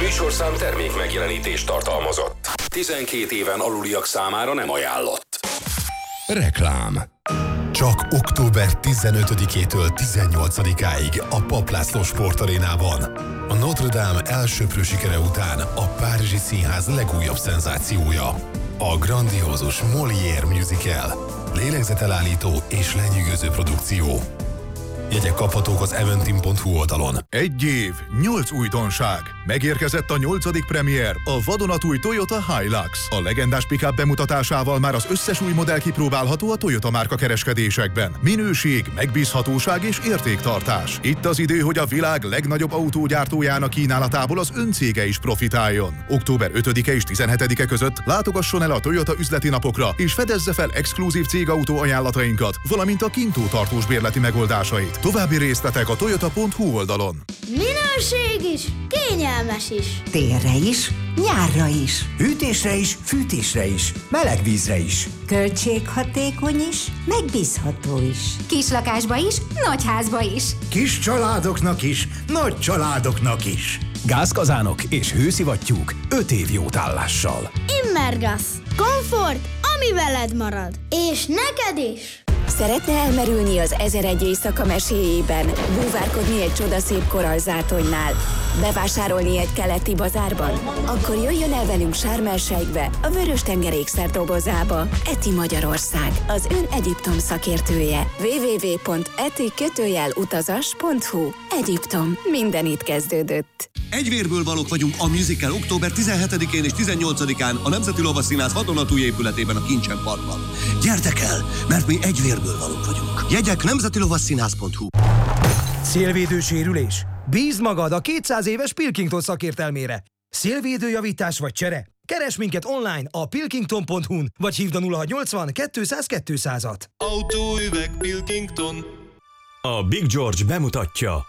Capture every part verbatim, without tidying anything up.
műsorszám termék megjelenítést tartalmazott. tizenkét éven aluliak számára nem ajánlott. Reklám. Csak október tizenötödikétől tizennyolcadikáig a Papp László Sportarénában. A Notre Dame elsöprő sikere után a Párizsi Színház legújabb szenzációja. A grandiózus Molière musical. Lélegzetelállító és lenyűgöző produkció. Jegyek kaphatók az eventim pont hu oldalon. Egy év, nyolc újdonság. Megérkezett a nyolcadik premier, a vadonatúj Toyota Hilux. A legendás pick-up bemutatásával már az összes új modell kipróbálható a Toyota márka kereskedésekben. Minőség, megbízhatóság és értéktartás. Itt az idő, hogy a világ legnagyobb autógyártójának kínálatából az öncége is profitáljon. október ötödike és tizenhetedike között látogasson el a Toyota üzleti napokra, és fedezze fel exkluzív cégautó ajánlatainkat, valamint a kintó tartós bérleti megoldásait. További részletek a toyota pont hu oldalon. Minőség is, kényelmes is. Térre is, nyárra is. Hűtésre is, fűtésre is, meleg vízre is. Költséghatékony is, megbízható is. Kislakásba is, nagyházba is. Kis családoknak is, nagy családoknak is. Gázkazánok és hőszivattyúk öt év jótállással. Immergas. Komfort, ami veled marad. És neked is. Szeretne elmerülni az Ezeregy éjszaka meséjében, búvárkodni egy csodaszép korallzátonynál, bevásárolni egy keleti bazárban? Akkor jöjjön el velünk Sharm el-Sheikbe, a Vörös-tenger ékszerdobozába. Eti Magyarország, az ön Egyiptom szakértője. double-u double-u double-u pont eti kötőjel utazas pont hu. Egyiptom, minden itt kezdődött. Egyvérből valók vagyunk a musical október tizenhetedikén és tizennyolcadikán a Nemzeti Lovasszínház vadonatúj épületében a Kincsen Parkban. Gyertek el, mert mi egyvérből valók vagyunk. Jegyek nemzeti lovasszínház pont hu. Szélvédő sérülés? Bízd magad a kétszáz éves Pilkington szakértelmére. Szélvédőjavítás vagy csere? Keresd minket online a pilkington pont hu-n, vagy hívd a nulla hatszáznyolcvan kétszáz kétszázat. Autóüveg Pilkington. A Big George bemutatja.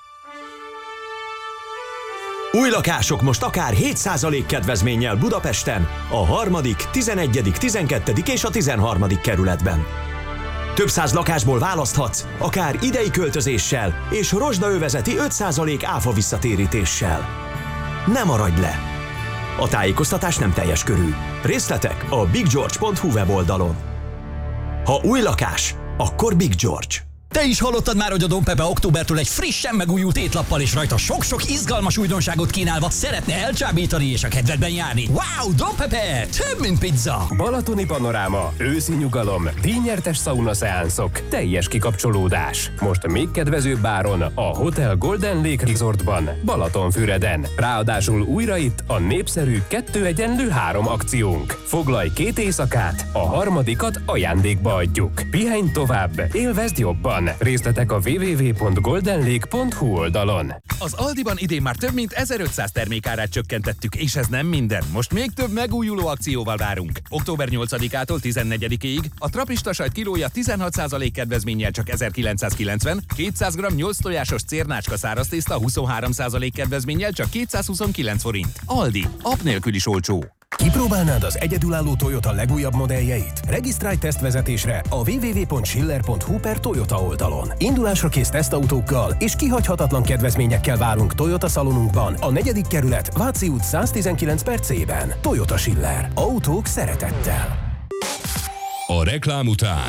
Új lakások most akár hét százalék kedvezménnyel Budapesten, a harmadik, tizenegyedik, tizenkettedik és a tizenharmadik kerületben. Több száz lakásból választhatsz, akár idei költözéssel és rozsdaövezeti öt százalék áfa visszatérítéssel. Ne maradj le! A tájékoztatás nem teljes körű. Részletek a big george pont hu weboldalon. Ha új lakás, akkor Big George. Te is hallottad már, hogy a Don Pepe októbertől egy frissen megújult étlappal és rajta sok-sok izgalmas újdonságot kínálva szeretne elcsábítani és a kedvedben járni. Wow, Don Pepe! Több, mint pizza! Balatoni panoráma, őszi nyugalom, díjnyertes saunaszeánszok, teljes kikapcsolódás. Most még kedvezőbb áron a Hotel Golden Lake Resortban, Balatonfüreden. Ráadásul újra itt a népszerű kettő egyenlő három akciónk. Foglalj két éjszakát, a harmadikat ajándékba adjuk. Pihenj tovább, élvezd jobban. Részletek a double-u double-u double-u pont golden lake pont hu oldalon. Az Aldiban idén már több mint ezerötszáz termékárát csökkentettük, és ez nem minden. Most még több megújuló akcióval várunk. október nyolcadikától tizennegyedikéig a trapista sajt kilója tizenhat százalék kedvezménnyel csak ezerkilencszázkilencven, kétszáz gramm nyolc tojásos cérnácska száraztészta huszonhárom százalék kedvezménnyel csak kétszázhuszonkilenc forint. Aldi, app nélkül is olcsó. Kipróbálnád az egyedülálló Toyota legújabb modelljeit? Regisztrálj tesztvezetésre a double-u double-u double-u pont schiller pont hu per Toyota oldalon. Indulásra kész tesztautókkal és kihagyhatatlan kedvezményekkel várunk Toyota szalonunkban, a negyedik kerület Váci út száztizenkilenc per C-ben. Toyota Schiller. Autók szeretettel. A reklám után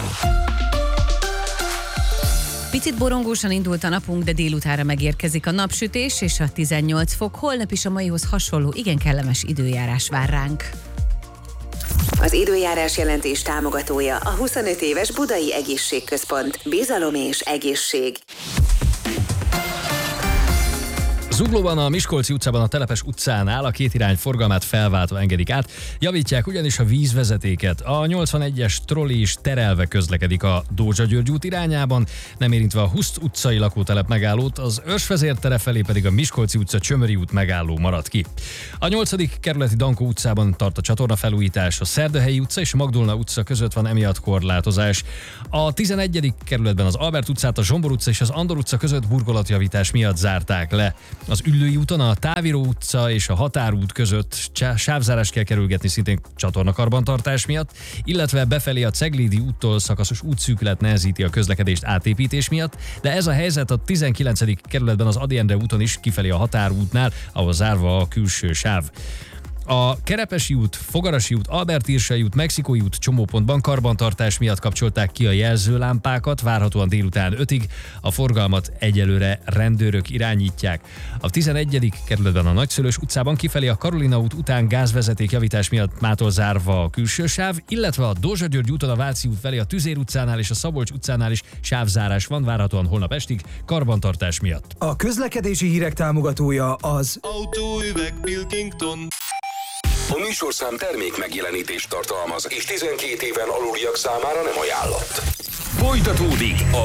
Picit borongósan indult a napunk, de délutára megérkezik a napsütés és a tizennyolc fok. Holnap is a maihoz hasonló, igen kellemes időjárás vár ránk. Az időjárás jelentés támogatója a huszonöt éves Budai Egészségközpont. Bizalom és egészség. Zuglóban, a Miskolci utcában, a Telepes utcánál a két irány forgalmát felváltva engedik át. Javítják ugyanis a vízvezetéket. A nyolcvanegyes trolli is terelve közlekedik a Dózsa-György út irányában, nem érintve a Huszt utcai lakótelep megállót, az Őrsvezér tere felé pedig a Miskolci utca Csömöri út megálló marad ki. A nyolcadik kerületi Dankó utcában tart a csatorna felújítás, a Szerdahelyi utca és a Magdolna utca között van emiatt korlátozás. A tizenegyedik kerületben az Albert utcát, a Zsombor utca és az Andor utca között burkolatjavítás miatt zárták le. Az Üllői úton a Táviró utca és a Határút között sávzárást kell kerülgetni szintén csatornakarbantartás miatt, illetve befelé a Ceglédi úttól szakaszos útszűkület nehezíti a közlekedést átépítés miatt, de ez a helyzet a tizenkilencedik kerületben az Ady Endre úton is kifelé a Határútnál, ahol zárva a külső sáv. A Kerepesi út, Fogarasi út, Albert Irsai út, Mexikói út csomópontban karbantartás miatt kapcsolták ki a jelzőlámpákat, várhatóan délután ötig. A forgalmat egyelőre rendőrök irányítják. A tizenegyedik kerületben a Nagyszülős utcában kifelé a Karolina út után gázvezeték javítás miatt mától zárva a külső sáv, illetve a Dózsa György úton a Váci út felé a Tüzér utcánál és a Szabolcs utcánál is sávzárás van, várhatóan holnap estig karbantartás miatt. A közlekedési hírek támogatója az Autóüveg Pilkington. A műsorszám termék megjelenítést tartalmaz, és tizenkét éven aluliak számára nem ajánlott. Folytatódik a